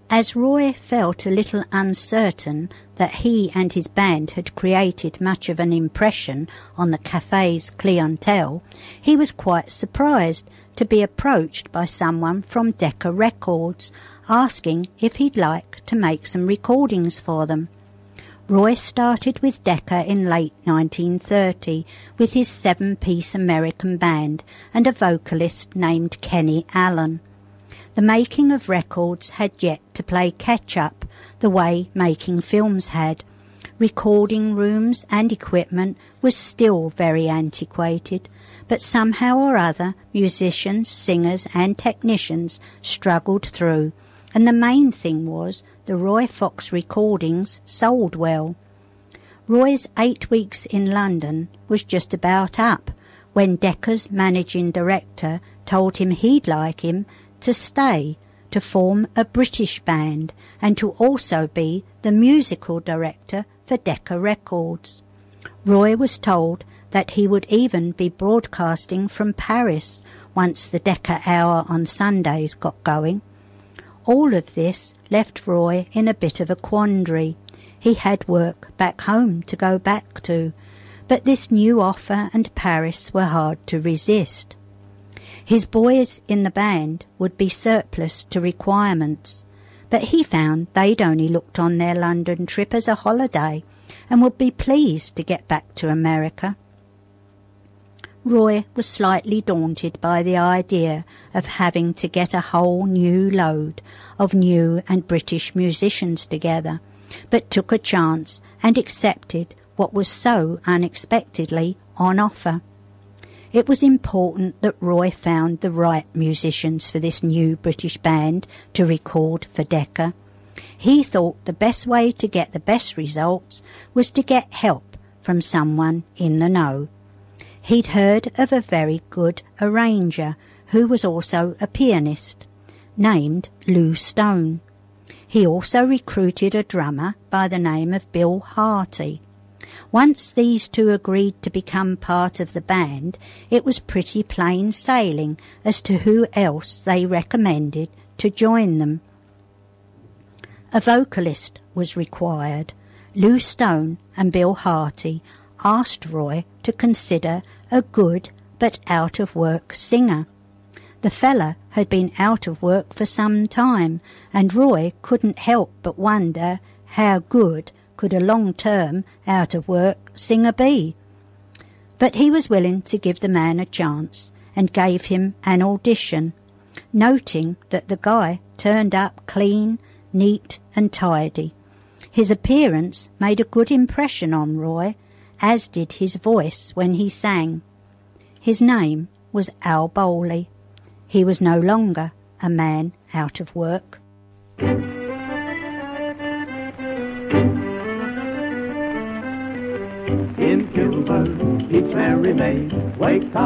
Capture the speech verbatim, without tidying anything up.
As Roy felt a little uncertain that he and his band had created much of an impression on the cafe's clientele, he was quite surprised to be approached by someone from Decca Records, asking if he'd like to make some recordings for them. Roy started with Decca in late nineteen thirty with his seven-piece American band and a vocalist named Kenny Allen. The making of records had yet to play catch-up the way making films had. Recording rooms and equipment was still very antiquated, but somehow or other musicians, singers and technicians struggled through, and the main thing was the Roy Fox recordings sold well. Roy's eight weeks in London was just about up when Decca's managing director told him he'd like him to stay, to form a British band, and to also be the musical director for Decca Records. Roy was told that he would even be broadcasting from Paris once the Decca Hour on Sundays got going. All of this left Roy in a bit of a quandary. He had work back home to go back to, but this new offer and Paris were hard to resist. His boys in the band would be surplus to requirements, but he found they'd only looked on their London trip as a holiday and would be pleased to get back to America. Roy was slightly daunted by the idea of having to get a whole new load of new and British musicians together, but took a chance and accepted what was so unexpectedly on offer. It was important that Roy found the right musicians for this new British band to record for Decca. He thought the best way to get the best results was to get help from someone in the know. He'd heard of a very good arranger who was also a pianist, named Lou Stone. He also recruited a drummer by the name of Bill Harty. Once these two agreed to become part of the band, it was pretty plain sailing as to who else they recommended to join them. A vocalist was required. Lou Stone and Bill Harty asked Roy to consider a good but out-of-work singer. The fella had been out of work for some time, and Roy couldn't help but wonder how good could a long-term, out-of-work singer be. But he was willing to give the man a chance and gave him an audition, noting that the guy turned up clean, neat and tidy. His appearance made a good impression on Roy, as did his voice when he sang. His name was Al Bowley. He was no longer a man out of work. In Kilburn, each merry May wakes up